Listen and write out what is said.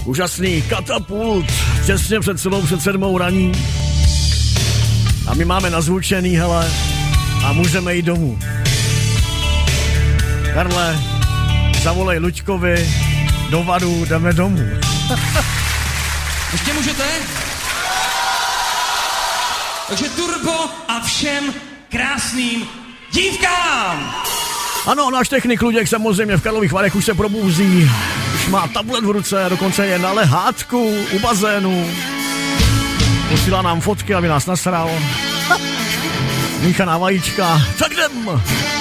Úžasný Katapult, přesně před 7 raní. A my máme nazvučený, hele, a můžeme jít domů. Karle, zavolej Luďkovi, do Varu, jdeme domů. Ještě můžete? Takže turbo a všem krásným dívkám! Ano, náš technik Luděk samozřejmě v Karlových Varech už se probouzí. Už má tablet v ruce, dokonce je na lehátku u bazénu. Posílá nám fotky, aby nás nasral. Míchaná vajíčka. Tak jdem!